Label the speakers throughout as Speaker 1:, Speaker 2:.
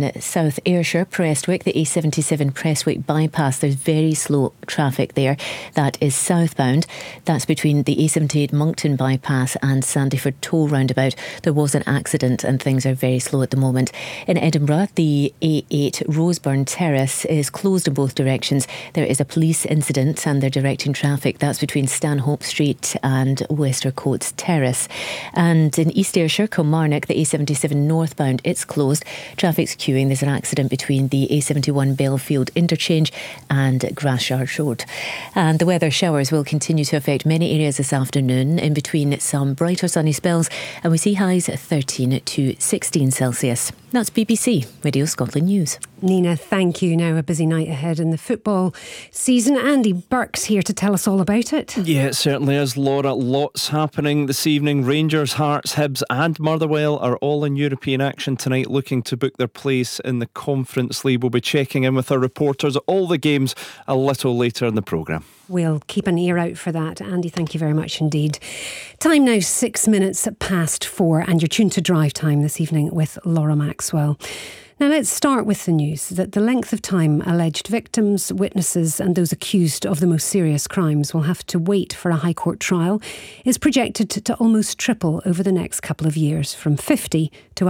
Speaker 1: in South Ayrshire, Prestwick, the A77 Prestwick bypass. There's very slow traffic there. That is southbound. That's between the A78 Moncton bypass and Sandyford toll roundabout. There was an accident and things are very slow at the moment. In Edinburgh, the A8 Roseburn Terrace is closed in both directions. There is a police incident and they're directing traffic. That's between Stanhope Street and Westercoats Terrace. And in East Ayrshire, Kilmarnock, the A77 northbound, it's closed. Traffic's queuing. There's an accident between the A71 Belfield interchange and Grassyard Road. And the weather, showers will continue to affect many areas this afternoon, in between some brighter sunny spells, and we see highs at 13 to 16 Celsius. That's BBC Radio Scotland News.
Speaker 2: Nina, thank you. Now a busy night ahead in the football season. Andy Burke's here to tell us all about it.
Speaker 3: Yeah, it certainly is, Laura. Lots happening this evening. Rangers, Hearts, Hibs and Motherwell are all in European action tonight, looking to book their place in the Conference League. We'll be checking in with our reporters at all the games a little later in the programme.
Speaker 2: We'll keep an ear out for that. Andy, thank you very much indeed. Time now 6 minutes past 4, and you're tuned to Drive Time this evening with Laura Maxwell. Now let's start with the news that the length of time alleged victims, witnesses and those accused of the most serious crimes will have to wait for a High Court trial is projected to almost triple over the next couple of years, from 50 to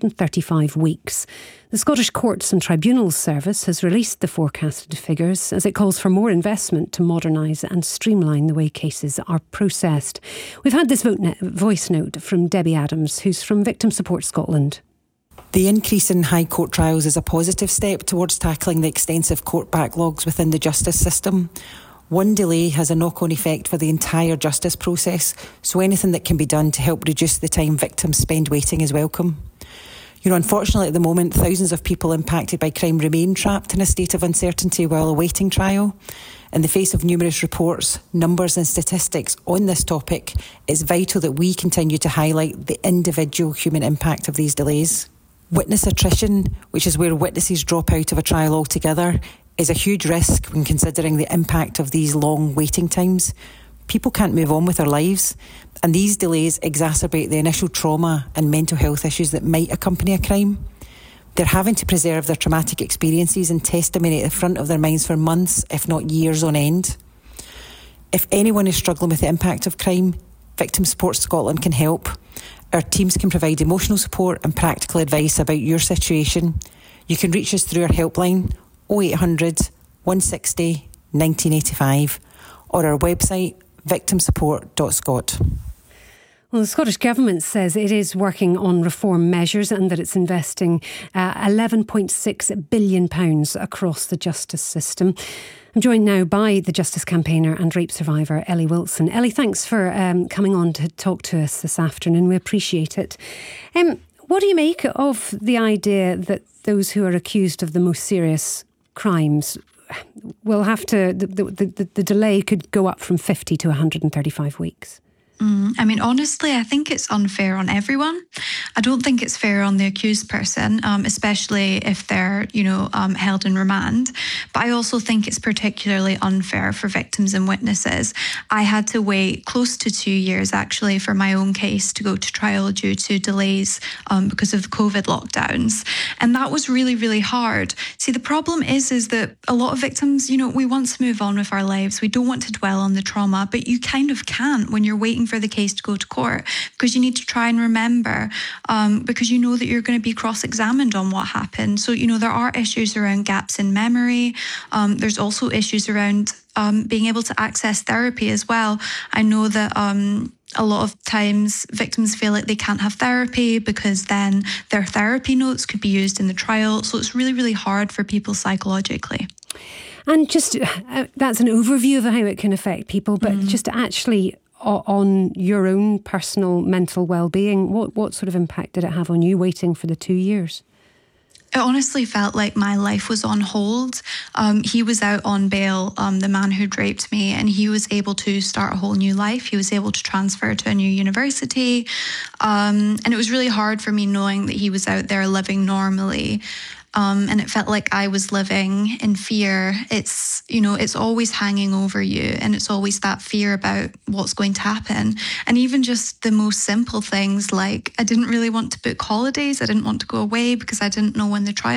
Speaker 2: 135 weeks. The Scottish Courts and Tribunals Service has released the forecasted figures as it calls for more investment to modernise and streamline the way cases are processed. We've had this voice note from Debbie Adams, who's from Victim Support Scotland.
Speaker 4: The increase in High Court trials is a positive step towards tackling the extensive court backlogs within the justice system. One delay has a knock-on effect for the entire justice process, so anything that can be done to help reduce the time victims spend waiting is welcome. Unfortunately at the moment, thousands of people impacted by crime remain trapped in a state of uncertainty while awaiting trial. In the face of numerous reports, numbers and statistics on this topic, it's vital that we continue to highlight the individual human impact of these delays. Witness attrition, which is where witnesses drop out of a trial altogether, is a huge risk when considering the impact of these long waiting times. People can't move on with their lives, and these delays exacerbate the initial trauma and mental health issues that might accompany a crime. They're having to preserve their traumatic experiences and testimony at the front of their minds for months, if not years on end. If anyone is struggling with the impact of crime, Victim Support Scotland can help. Our teams can provide emotional support and practical advice about your situation. You can reach us through our helpline 0800 160 1985 or our website victimsupport.scot.
Speaker 2: Well, the Scottish Government says it is working on reform measures and that it's investing £11.6 billion across the justice system. I'm joined now by the Justice campaigner and rape survivor Ellie Wilson. Ellie, thanks for coming on to talk to us this afternoon. We appreciate it. What do you make of the idea that those who are accused of the most serious crimes will have to, the delay could go up from 50 to 135 weeks?
Speaker 5: Honestly, I think it's unfair on everyone. I don't think it's fair on the accused person, especially if they're, held in remand. But I also think it's particularly unfair for victims and witnesses. I had to wait close to 2 years, actually, for my own case to go to trial due to delays because of COVID lockdowns. And that was really, really hard. See, the problem is that a lot of victims, we want to move on with our lives. We don't want to dwell on the trauma, but you kind of can't when you're waiting for the case to go to court, because you need to try and remember, because you know that you're going to be cross-examined on what happened. So, there are issues around gaps in memory. There's also issues around being able to access therapy as well. I know that a lot of times victims feel like they can't have therapy because then their therapy notes could be used in the trial. So it's really, really hard for people psychologically.
Speaker 2: And just that's an overview of how it can affect people, but just actually on your own personal mental well-being, what sort of impact did it have on you waiting for the 2 years?
Speaker 5: It honestly felt like my life was on hold. He was out on bail, the man who'd raped me, and he was able to start a whole new life. He was able to transfer to a new university. And it was really hard for me knowing that he was out there living normally. And it felt like I was living in fear. It's always hanging over you, and it's always that fear about what's going to happen. And even just the most simple things, like I didn't really want to book holidays. I didn't want to go away because I didn't know when the trial